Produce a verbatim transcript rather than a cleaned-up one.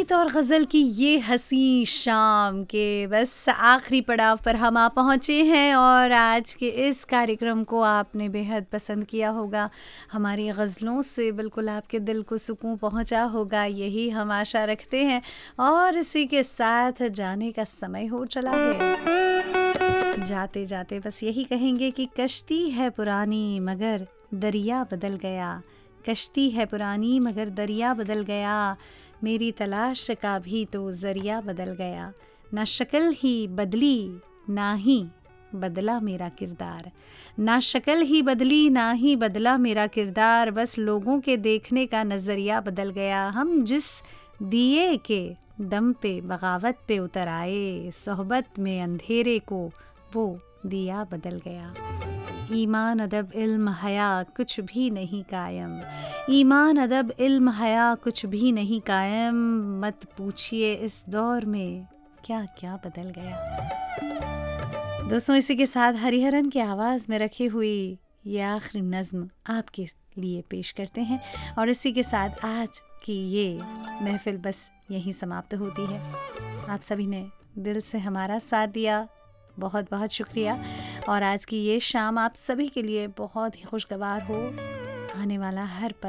गीत और गज़ल की ये हंसी शाम के बस आखिरी पड़ाव पर हम आ पहुँचे हैं और आज के इस कार्यक्रम को आपने बेहद पसंद किया होगा। हमारी गज़लों से बिल्कुल आपके दिल को सुकून पहुँचा होगा, यही हम आशा रखते हैं। और इसी के साथ जाने का समय हो चला है। जाते जाते बस यही कहेंगे कि कश्ती है पुरानी मगर दरिया बदल गया, कश्ती है पुरानी मगर दरिया बदल गया, मेरी तलाश का भी तो ज़रिया बदल गया, ना शक्ल ही बदली ना ही बदला मेरा किरदार, ना शक्ल ही बदली ना ही बदला मेरा किरदार, बस लोगों के देखने का नज़रिया बदल गया। हम जिस दिए के दम पे बगावत पे उतर आए, सोहबत में अंधेरे को वो दिया बदल गया। ईमान अदब इल्म हया कुछ भी नहीं कायम, ईमान अदब इल्म हया कुछ भी नहीं कायम, मत पूछिए इस दौर में क्या क्या बदल गया। दोस्तों, इसी के साथ हरिहरन की आवाज़ में रखी हुई ये आखिरी नज़्म आपके लिए पेश करते हैं और इसी के साथ आज की ये महफिल बस यहीं समाप्त होती है। आप सभी ने दिल से हमारा साथ दिया, बहुत बहुत शुक्रिया। और आज की ये शाम आप सभी के लिए बहुत ही खुशगवार हो। आने वाला हर पल